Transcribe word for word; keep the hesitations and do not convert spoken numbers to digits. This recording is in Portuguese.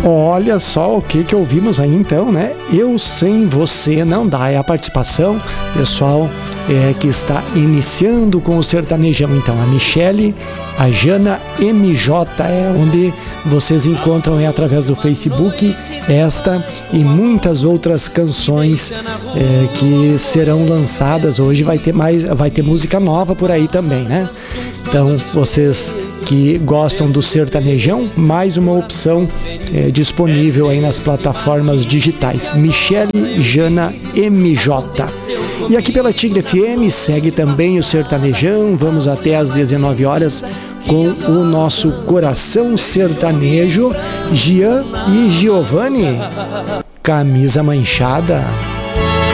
Olha só o que que ouvimos aí então, né? Eu Sem Você Não Dá. É a participação, pessoal, é, que está iniciando com o sertanejão. Então, a Michele, a Jana M J, é onde vocês encontram é, através do Facebook esta e muitas outras canções é, que serão lançadas. Hoje vai ter mais, vai ter música nova por aí também, né? Então, vocês que gostam do sertanejão, mais uma opção é, disponível aí nas plataformas digitais. Michele, Jana M J. E aqui pela Tigre F M segue também o sertanejão. Vamos até às dezenove horas com o nosso coração sertanejo, Gian e Giovanni. Camisa Manchada.